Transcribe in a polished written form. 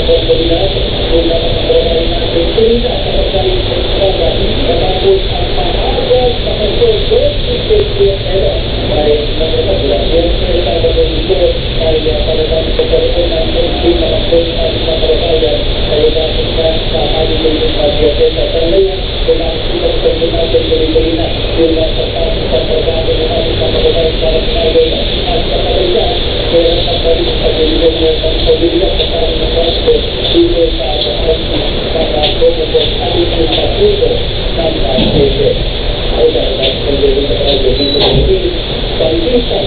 oportunidad, una pagkaroon natin sila sa pagkaroon matapos ang mahabang pagkaroon pero dahil nagkakagulagyan sa pagkaroon ay talagang pagkaroon natin hindi makapos ang pagkaroon ay dapat sa aling pagkaroon at talaga kailangan kita sa natin tuloy-tuloy na yung pagkaroon ng ating pagkaroon para sa aling at sa talaga kaya pagkaroon sa pagkaroon ng pagkaroon sa parang pagkaroon dito sa ating pagkaroon ng ating pagkaroon ng pagkaroon ay dapat pagkaroon sa pagkaroon dito sa